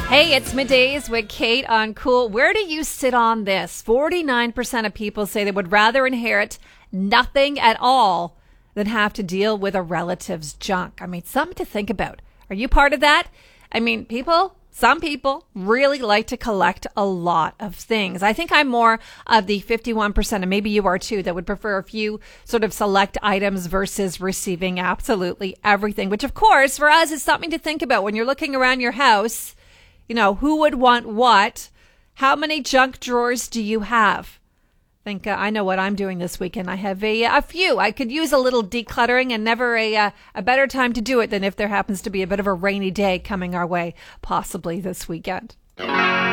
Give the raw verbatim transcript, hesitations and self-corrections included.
Hey, it's Middays with Kate on Cool. Where do you sit on this? forty-nine percent of people say they would rather inherit nothing at all than have to deal with a relative's junk. I mean, something to think about. Are you part of that? I mean, people, some people really like to collect a lot of things. I think I'm more of the fifty-one percent, and maybe you are too, that would prefer a few sort of select items versus receiving absolutely everything, which of course for us is something to think about when you're looking around your house. You know, who would want what? How many junk drawers do you have? I think uh, I know what I'm doing this weekend. I have a, a few. I could use a little decluttering, and never a, uh, a better time to do it than if there happens to be a bit of a rainy day coming our way, possibly this weekend.